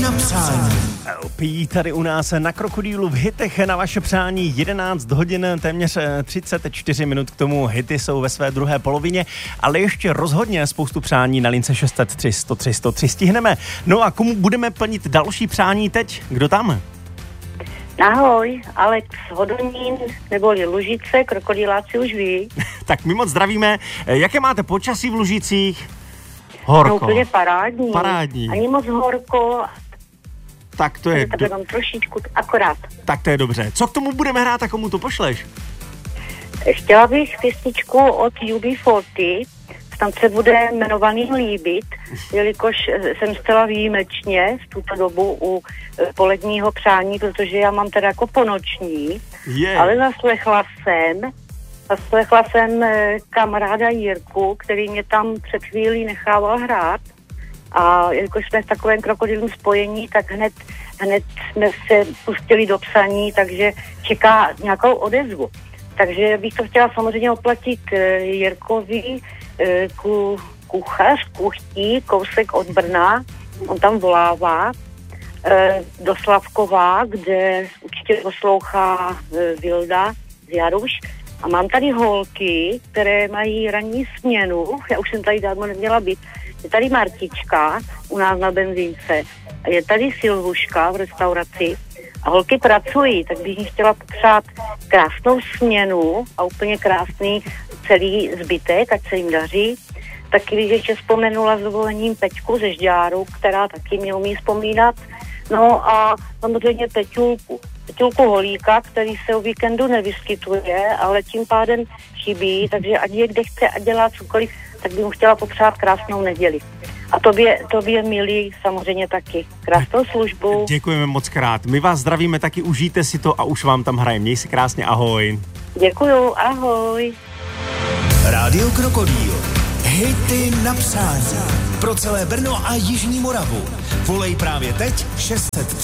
na přání. LP tady u nás na Krokodýlu v hitech na vaše přání 11 hodin, téměř 34 minut k tomu. Hity jsou ve své druhé polovině, ale ještě rozhodně spoustu přání na lince 603 103 103 stihneme. No a komu budeme plnit další přání teď? Kdo tam? Ahoj, Alex Hodonín, neboli Lužice, krokodýláci už ví. Tak my moc zdravíme. Jaké máte počasí v Lužicích? Horko. No úplně parádní. Parádní. Ani moc horko. Tak to je... Tak jenom trošičku, akorát. Tak to je dobře. Co k tomu budeme hrát a komu to pošleš? Chtěla bych písničku od UB40, tam se bude jmenovaný Líbit, jelikož jsem zcela výjimečně v tuto dobu u poledního přání, protože já mám teda jako ponoční, ale zaslechla jsem kamaráda Jirku, který mě tam před chvílí nechával hrát a jelikož jsme v takovém krokodýlním spojení, tak hned jsme se pustili do psaní, takže čeká nějakou odezvu. Takže bych to chtěla samozřejmě oplatit Jirkovi, kuchař, kuchtí, kousek od Brna, on tam volává, do Slavkova, kde určitě poslouchá Vilda z Jaruš. A mám tady holky, které mají ranní směnu, já už jsem tady dávno neměla být. Je tady Martička u nás na benzínce a je tady Silvuška v restauraci a holky pracují, tak bych jim chtěla popřát krásnou směnu a úplně krásný celý zbytek, ať se jim daří. Taky bych ještě vzpomenula s dovolením Peťku ze Žďáru, která taky mě umí vzpomínat. No a samozřejmě Peťulku Holíka, který se o víkendu nevyskytuje, ale tím pádem chybí, takže ať je kde chce a dělá cokoliv, tak bych mu chtěla popřát krásnou neděli. A tobě milí samozřejmě taky. Krásnou službu. Děkujeme moc krát. My vás zdravíme taky, užijte si to a už vám tam hrajeme. Měj si krásně, ahoj. Děkuju, ahoj. Rádio Krokodýl. Hity na přání. Pro celé Brno a Jižní Moravu. Volej právě teď 603